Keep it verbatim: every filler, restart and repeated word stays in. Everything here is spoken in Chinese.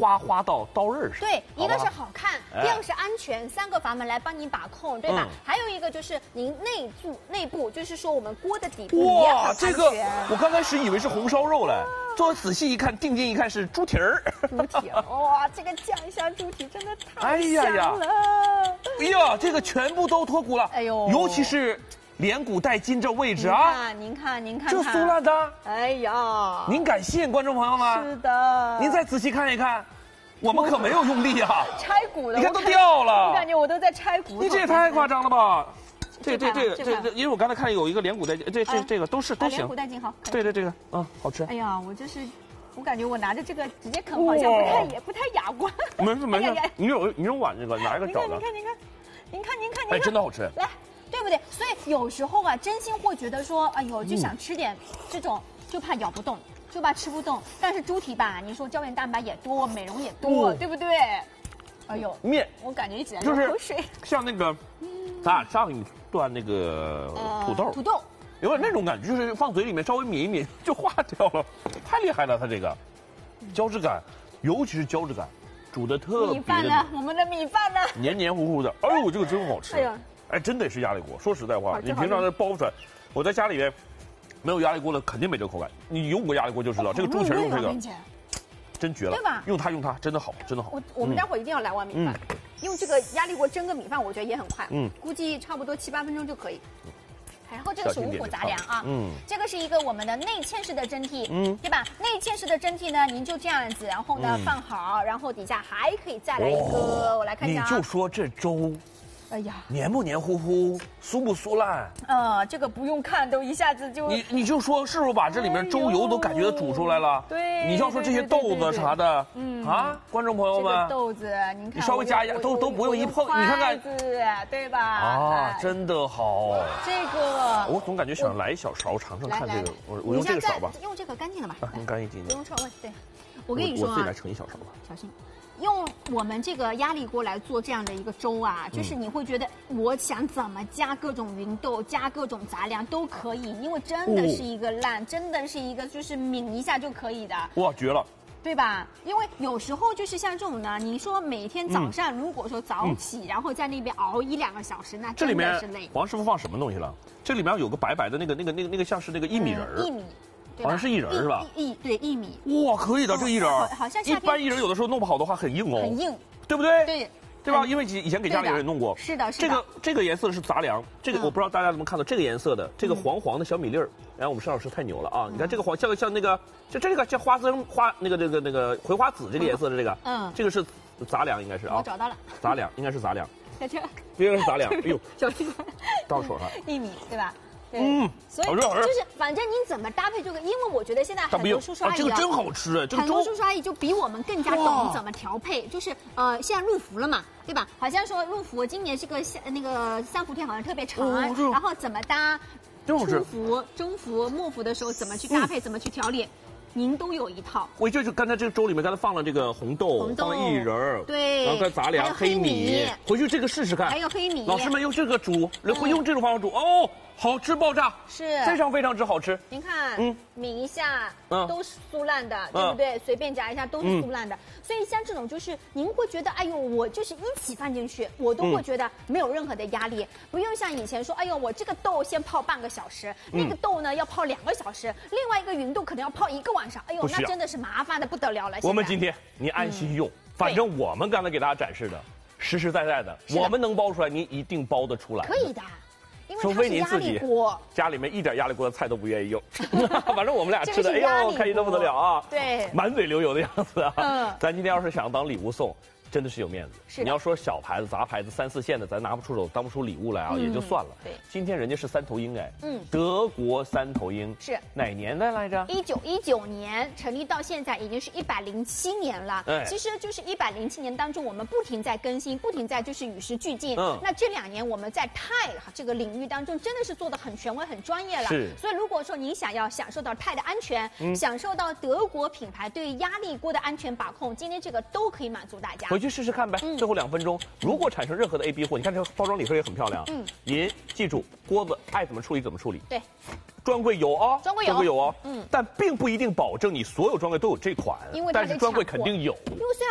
花花到刀刃上。 对，一个是好看，第二个是安全，三个阀门来帮你把控，对吧？还有一个就是您内部内部，就是说我们锅的底部也很安全。 这个我刚开始以为是红烧肉嘞，做仔细一看，定睛一看是猪蹄儿。 猪蹄儿，哇，这个酱香猪蹄真的太香了。 哎呀，这个全部都脱骨了，哎呦，尤其是连骨带筋这位置啊！ 您看，您看， 这酥烂的， 哎呀， 您敢信，观众朋友们？ 是的， 您再仔细看一看，我们可没有用力啊， 拆骨的， 你看都掉了， 我感觉我都在拆骨。 你这也太夸张了吧！这这这这这，因为我刚才看有一个连骨带筋，这这这个都是都行。 连骨带筋好。 对对，这个嗯，好吃。 哎呀，我这是。我感觉我拿着这个直接啃好像不太也不太雅观。 没事没事，你有你有碗这个，拿一个搅的。 您看您看您看您看您看， 哎，真的好吃。 来，对不对？所以有时候啊，真心会觉得说，哎呦，就想吃点这种，就怕咬不动，就怕吃不动。但是猪蹄吧，你说胶原蛋白也多，美容也多，对不对？哎呦， 面， 我感觉一起来流口水。 像那个，咱俩上一段那个土豆， 土豆。 有点那种感觉，就是放嘴里面稍微抿一抿就化掉了，太厉害了！它这个胶质感，尤其是胶质感，煮的特别。 米饭呢？我们的米饭呢？ 黏黏糊糊的。哎呦，这个真好吃！哎呀，哎，真得是压力锅。说实在话，你平常这包出来，我在家里面没有压力锅的，肯定没这个口感。你用过压力锅就知道，这个猪蹄用这个真绝了， 对吧？ 用它用它真的好，真的好。 我我们待会儿一定要来碗米饭，用这个压力锅蒸个米饭，我觉得也很快，嗯，估计差不多七八分钟就可以。然后这个是五谷杂粮啊，嗯，这个是一个我们的内嵌式的蒸屉，嗯，对吧？内嵌式的蒸屉呢，您就这样子，然后呢、嗯、放好，然后底下还可以再来一个，我来看一下啊。 你就说这粥，哎呀，黏不黏糊糊，酥不酥烂？ 呃，这个不用看，都一下子就你你就说是不是把这里面粥油都感觉煮出来了？ 对， 你要说这些豆子啥的，嗯啊，观众朋友们， 豆子，您看， 你稍微加一下都都不用一碰，你看看， 对吧？ 啊，真的好。 这个我总感觉想来一小勺尝尝看这个，我我用这个勺吧， 用这个干净的吧， 用干净净， 不用焯味。对，我跟你说啊， 我自己来盛一小勺吧， 小心。用我们这个压力锅来做这样的一个粥啊，就是你会觉得我想怎么加各种芸豆、加各种杂粮都可以，因为真的是一个烂，真的是一个就是抿一下就可以的。 哇，绝了！ 对吧？因为有时候就是像这种呢，你说每天早上如果说早起，嗯、然后在那边熬一两个小时，那真的是累。 这里面黄师傅放什么东西了？这里面有个白白的那个、那个、那个、那个，像是那个薏米仁儿。 薏米。 好像是薏仁是吧？ 薏对薏米。 哇，可以的，这个薏仁。 好像一般薏仁有的时候弄不好的话很硬哦。 很硬， 对不对？ 对。 对吧？因为以前给家里人也弄过。 是的，是的。 这个这个颜色是杂粮，这个我不知道大家能不能看到这个颜色的这个黄黄的小米粒儿。然后我们邵老师太牛了啊！你看这个黄像像那个就这个像花生花那个那个那个葵花籽这个颜色的这个，嗯，这个是杂粮应该是啊。 我找到了。 杂粮应该是杂粮。 在这。 这个是杂粮。哎呦， 小心。 到手上。 薏米对吧？ 嗯， 所以就是反正您怎么搭配这个，因为我觉得现在很多叔叔阿姨、啊、 这个真好吃哎， 很多叔叔阿姨就比我们更加懂怎么调配，就是呃现在入伏了嘛，对吧？好像说入伏今年这个那个三伏天好像特别长，哦、然后怎么搭初伏、中伏、末伏的时候怎么去搭配，嗯、怎么去调理。您都有一套， 我就是刚才这个粥里面，刚才放了这个红豆， 红豆放了薏仁， 对， 然后跟杂粮、黑米，回去这个试试看。 还有黑米， 老师们用这个煮，会用这种方法煮，哦，好吃爆炸， 是非常非常之好吃。 您看，嗯，抿一下，嗯，都是酥烂的，对不对？随便夹一下都是酥烂的，所以像这种就是您会觉得，哎呦，我就是一起放进去，我都会觉得没有任何的压力，不用像以前说，哎呦，我这个豆先泡半个小时，那个豆呢要泡两个小时，另外一个芸豆可能要泡一个晚上，哎呦，那真的是麻烦的不得了了。 我们今天你安心用，反正我们刚才给大家展示的实实在在的，我们能包出来，您一定包得出来。 可以的。 除非您自己家里面一点压力锅的菜都不愿意用，反正我们俩吃的，哎呦，开心的不得了啊！ 对， 满嘴流油的样子啊！嗯，咱今天要是想当礼物送，真的是有面子。 是， 你要说小牌子、杂牌子、三四线的，咱拿不出手，当不出礼物来啊，也就算了。 对， 今天人家是三头鹰哎，嗯，德国三头鹰是哪年的来着？ 一九一九年成立到现在已经是一百零七年了。哎，其实就是一百零七年当中，我们不停在更新，不停在就是与时俱进。嗯，那这两年我们在钛这个领域当中真的是做得很权威、很专业了。 是， 所以如果说您想要享受到钛的安全，嗯，享受到德国品牌对压力锅的安全把控，今天这个都可以满足大家。 回去试试看呗。嗯，最后两分钟，如果产生任何的 A B 货，你看这个包装礼盒也很漂亮。嗯，您记住，锅子爱怎么处理怎么处理。 对， 专柜有啊， 专柜有， 专柜有啊。嗯，但并不一定保证你所有专柜都有这款， 因为但是专柜肯定有。 因为虽然